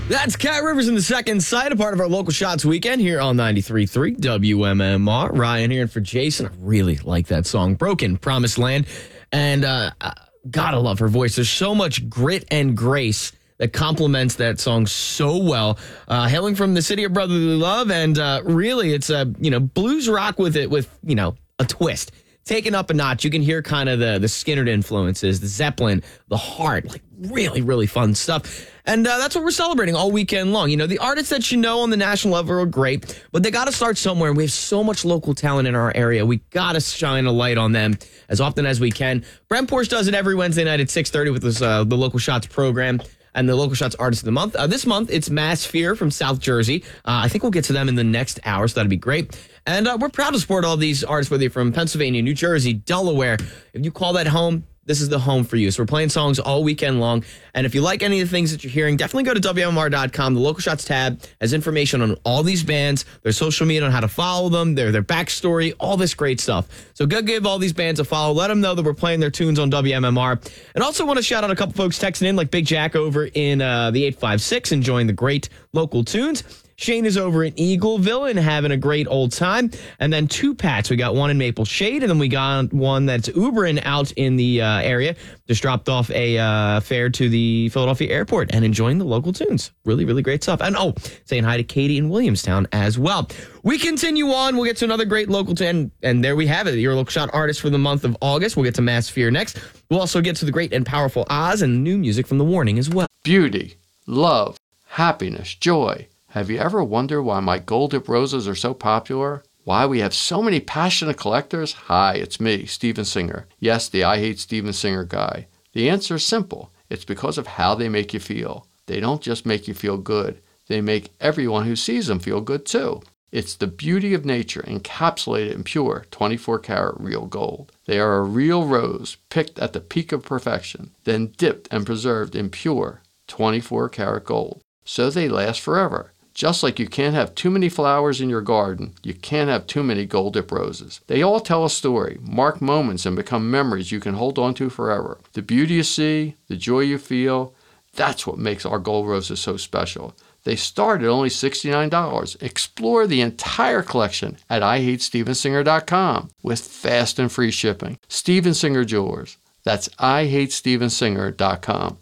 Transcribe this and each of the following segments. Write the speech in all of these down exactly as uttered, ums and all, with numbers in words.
That's Cat Rivers in the second side, a part of our Local Shots weekend here on ninety-three point three W M M R. Ryan here and for Jason. I really like that song, Broken, Promised Land. And uh, gotta love her voice. There's so much grit and grace that complements that song so well. Uh, hailing from the city of brotherly love, and uh, really it's a, you know, blues rock with it with, you know, a twist. Taken up a notch. You can hear kind of the the Skynyrd influences, the Zeppelin, the Heart, like really, really fun stuff. And uh, that's what we're celebrating all weekend long. You know, the artists that you know on the national level are great, but they got to start somewhere. We have so much local talent in our area. We got to shine a light on them as often as we can. Brent Porsche does it every Wednesday night at six thirty with this, uh, the Local Shots program and the Local Shots Artist of the Month. Uh, this month, it's Mass Fear from South Jersey. Uh, I think we'll get to them in the next hour, so that'll be great. And uh, we're proud to support all these artists, whether you're from Pennsylvania, New Jersey, Delaware. If you call that home, this is the home for you. So we're playing songs all weekend long. And if you like any of the things that you're hearing, definitely go to W M R dot com. The Local Shots tab has information on all these bands, their social media on how to follow them, their, their backstory, all this great stuff. So go give all these bands a follow. Let them know that we're playing their tunes on W M M R. And also want to shout out a couple folks texting in, like Big Jack over in uh, the eight five six, enjoying the great local tunes. Shane is over in Eagleville and having a great old time. And then two Pats. We got one in Maple Shade, and then we got one that's Ubering out in the uh, area. Just dropped off a uh, fare to the Philadelphia airport and enjoying the local tunes. Really, really great stuff. And oh, saying hi to Katie in Williamstown as well. We continue on. We'll get to another great local tune. And there we have it. Your Local Shot artist for the month of August. We'll get to Mass Fear next. We'll also get to the great and powerful Oz and new music from The Warning as well. Beauty, love, happiness, joy. Have you ever wondered why my gold dip roses are so popular? Why we have so many passionate collectors? Hi, it's me, Steven Singer. Yes, the I Hate Steven Singer guy. The answer is simple. It's because of how they make you feel. They don't just make you feel good. They make everyone who sees them feel good too. It's the beauty of nature encapsulated in pure twenty-four karat real gold. They are a real rose picked at the peak of perfection, then dipped and preserved in pure twenty-four karat gold. So they last forever. Just like you can't have too many flowers in your garden, you can't have too many gold dip roses. They all tell a story, mark moments, and become memories you can hold on to forever. The beauty you see, the joy you feel, that's what makes our gold roses so special. They start at only sixty-nine dollars. Explore the entire collection at I hate steven singer dot com with fast and free shipping. Steven Singer Jewelers. That's I hate steven singer dot com.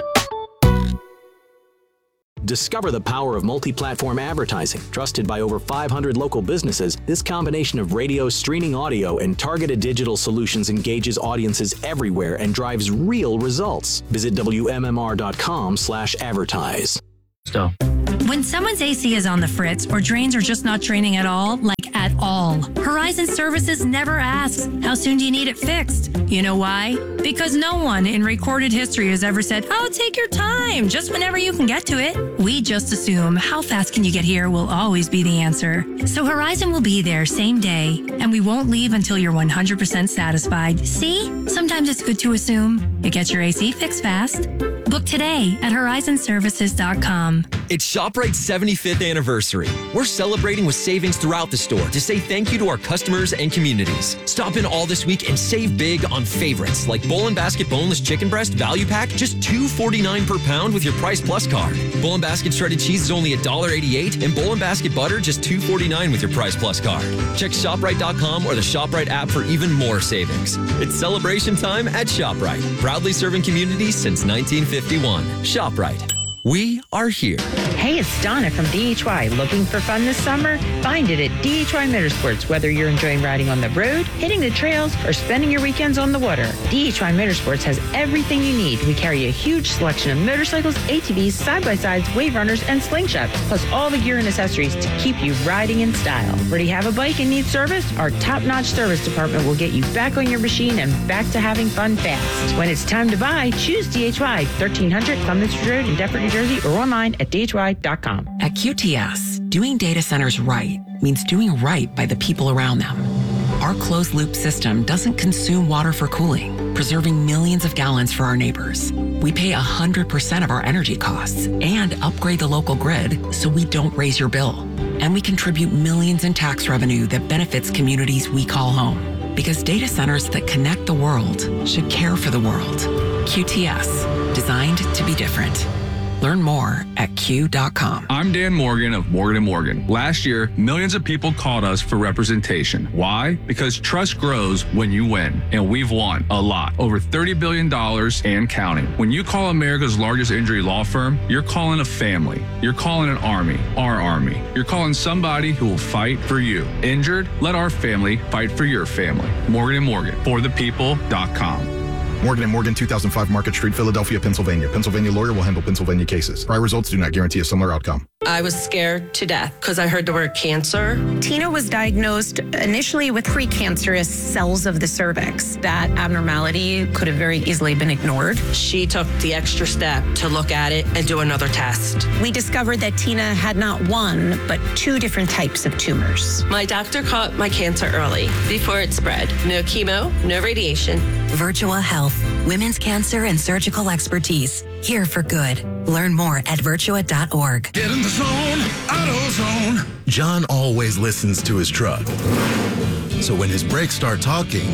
Discover the power of multi-platform advertising. Trusted by over five hundred local businesses, this combination of radio, streaming audio, and targeted digital solutions engages audiences everywhere and drives real results. Visit W M M R dot com slash advertise. So. When someone's A C is on the fritz or drains are just not draining at all, like at all, Horizon Services never asks, how soon do you need it fixed? You know why? Because no one in recorded history has ever said, oh, take your time, just whenever you can get to it. We just assume how fast can you get here will always be the answer. So Horizon will be there same day, and we won't leave until you're one hundred percent satisfied. See? Sometimes it's good to assume. It gets your A C fixed fast. Book today at horizon services dot com. It's ShopRite's seventy-fifth anniversary. We're celebrating with savings throughout the store to say thank you to our customers and communities. Stop in all this week and save big on favorites like Bowl and Basket Boneless Chicken Breast Value Pack, just two forty-nine per pound with your Price Plus card. Bowl and Basket Shredded Cheese is only one eighty-eight, and Bowl and Basket Butter just two forty-nine with your Price Plus card. Check shop rite dot com or the ShopRite app for even more savings. It's celebration time at ShopRite. Proudly serving communities since nineteen fifty-one. ShopRite. We are here. Hey, it's Donna from D H Y. Looking for fun this summer? Find it at D H Y Motorsports. Whether you're enjoying riding on the road, hitting the trails, or spending your weekends on the water, D H Y Motorsports has everything you need. We carry a huge selection of motorcycles, A T Vs, side-by-sides, wave runners, and slingshots, plus all the gear and accessories to keep you riding in style. Already have a bike and need service? Our top-notch service department will get you back on your machine and back to having fun fast. When it's time to buy, choose D H Y, thirteen hundred Clements Road in Deptford, New Jersey, or online at D H Y dot com. At Q T S, doing data centers right means doing right by the people around them. Our closed-loop system doesn't consume water for cooling, preserving millions of gallons for our neighbors. We pay one hundred percent of our energy costs and upgrade the local grid so we don't raise your bill. And we contribute millions in tax revenue that benefits communities we call home. Because data centers that connect the world should care for the world. Q T S, designed to be different. Learn more at Q q dot com. I'm Dan Morgan of Morgan and Morgan. Last year, millions of people called us for representation. Why? Because trust grows when you win, and we've won a lot. Over thirty billion dollars and counting. When you call America's largest injury law firm, you're calling a family. You're calling an army, our army. You're calling somebody who will fight for you. Injured? Let our family fight for your family. Morgan and Morgan, for the people dot com. Morgan and Morgan, two thousand five Market Street, Philadelphia, Pennsylvania. Pennsylvania lawyer will handle Pennsylvania cases. Prior results do not guarantee a similar outcome. I was scared to death because I heard the word cancer. Tina was diagnosed initially with precancerous cells of the cervix. That abnormality could have very easily been ignored. She took the extra step to look at it and do another test. We discovered that Tina had not one, but two different types of tumors. My doctor caught my cancer early, before it spread. No chemo, no radiation. Virtua Health, women's cancer and surgical expertise. Here for good. Learn more at virtua dot org. Get in the zone, AutoZone. John always listens to his truck. So when his brakes start talking,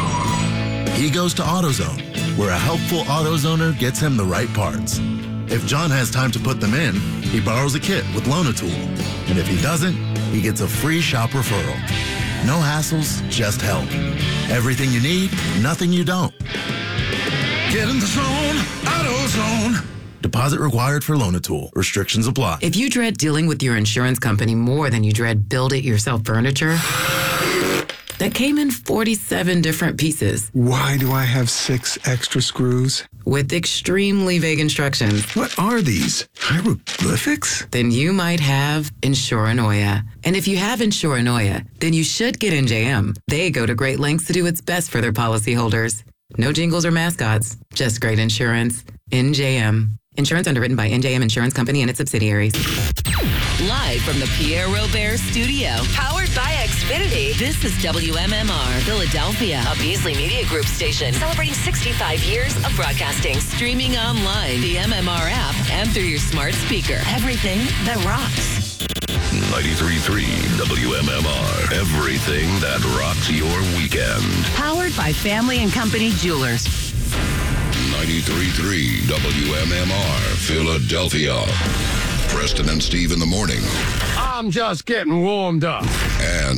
he goes to AutoZone, where a helpful AutoZoner gets him the right parts. If John has time to put them in, he borrows a kit with Loan-A-Tool. And if he doesn't, he gets a free shop referral. No hassles, just help. Everything you need, nothing you don't. Get in the zone, AutoZone. Deposit required for Loan-A-Tool. Restrictions apply. If you dread dealing with your insurance company more than you dread build-it-yourself furniture, that came in forty-seven different pieces. Why do I have six extra screws? With extremely vague instructions. What are these? Hieroglyphics? Then you might have Insuranoia. And if you have Insuranoia, then you should get N J M. They go to great lengths to do what's best for their policyholders. No jingles or mascots, just great insurance. N J M. Insurance underwritten by N J M Insurance Company and its subsidiaries. Live from the Pierre Robert Studio. Powered by Xfinity. This is W M M R Philadelphia, a Beasley Media Group station. Celebrating sixty-five years of broadcasting. Streaming online, the M M R app, and through your smart speaker. Everything that rocks. ninety-three point three W M M R. Everything that rocks your weekend. Powered by Family and Company Jewelers. ninety-three point three W M M R Philadelphia. Preston and Steve in the morning. I'm just getting warmed up. And